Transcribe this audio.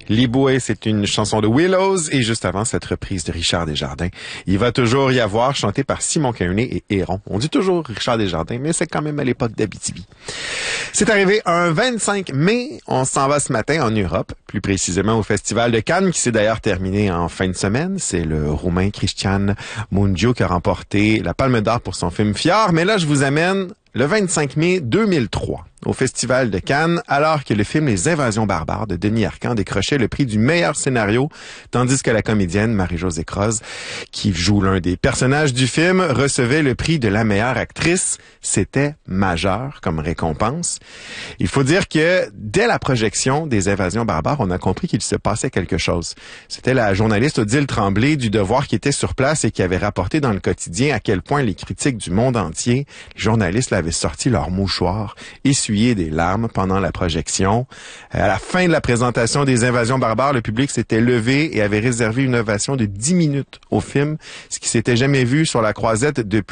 Liboué, c'est une chanson de Willows et juste avant cette reprise de Richard Desjardins. Il va toujours y avoir, chanté par Simon Kearney et Héron. On dit toujours Richard Desjardins, mais c'est quand même à l'époque d'Abitibi. C'est arrivé un 25 mai. On s'en va ce matin en Europe, plus précisément au Festival de Cannes, qui s'est d'ailleurs terminé en fin de semaine. C'est le Roumain Cristian Mungiu qui a remporté la Palme d'Or pour son film Fjord. Mais là, je vous amène le 25 mai 2003 au Festival de Cannes, alors que le film Les Invasions barbares de Denis Arcand décrochait le prix du meilleur scénario, tandis que la comédienne Marie-Josée Croze, qui joue l'un des personnages du film, recevait le prix de la meilleure actrice. C'était majeur comme récompense. Il faut dire que dès la projection des Invasions barbares, on a compris qu'il se passait quelque chose. C'était la journaliste Odile Tremblay du Devoir qui était sur place et qui avait rapporté dans le quotidien à quel point les critiques du monde entier, les journalistes l'avaient sorti leur mouchoir, essuyé des larmes pendant la projection. À la fin de la présentation des Invasions barbares, le public s'était levé et avait réservé une ovation de 10 minutes au film, ce qui s'était jamais vu sur la Croisette depuis